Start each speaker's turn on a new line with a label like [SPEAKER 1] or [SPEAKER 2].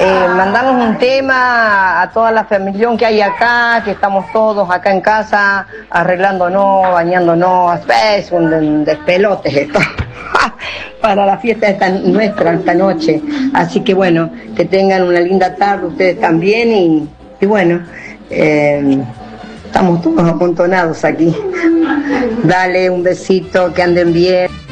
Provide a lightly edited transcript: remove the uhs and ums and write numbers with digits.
[SPEAKER 1] Mandamos un tema a toda la familia que hay acá, que estamos todos acá en casa, arreglándonos, bañándonos, es un despelote esto, para la fiesta nuestra esta noche. Así que bueno, que tengan una linda tarde ustedes también y bueno, estamos todos amontonados aquí. Dale un besito, que anden bien.